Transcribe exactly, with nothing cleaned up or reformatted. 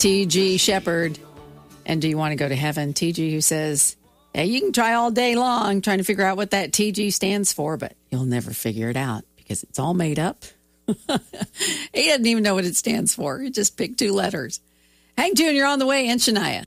T G Shepherd. And do you want to go to heaven? T G, who says, hey, you can try all day long trying to figure out what that T G stands for, but you'll never figure it out because it's all made up. He doesn't even know what it stands for. He just picked two letters. Hank Junior on the way in Shania.